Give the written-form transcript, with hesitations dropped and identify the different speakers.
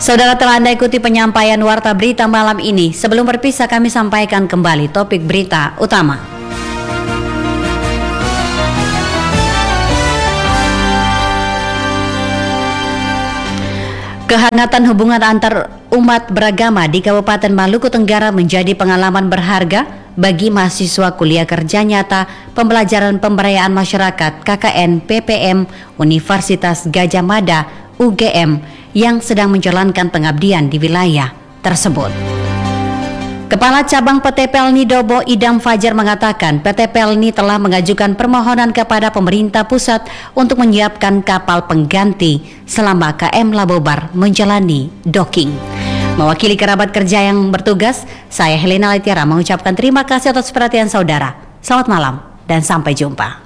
Speaker 1: Saudara, telah Anda ikuti penyampaian Warta Berita malam ini. Sebelum berpisah, kami sampaikan kembali topik berita utama. Kehangatan hubungan antar umat beragama di Kabupaten Maluku Tenggara menjadi pengalaman berharga bagi mahasiswa kuliah kerja nyata pembelajaran pemberdayaan masyarakat KKN PPM Universitas Gadjah Mada UGM yang sedang menjalankan pengabdian di wilayah tersebut. Kepala Cabang PT Pelni Dobo Idam Fajar mengatakan PT Pelni telah mengajukan permohonan kepada pemerintah pusat untuk menyiapkan kapal pengganti selama KM Labobar menjalani docking. Mewakili kerabat kerja yang bertugas, saya Helena Letiara mengucapkan terima kasih atas perhatian saudara. Selamat malam dan sampai jumpa.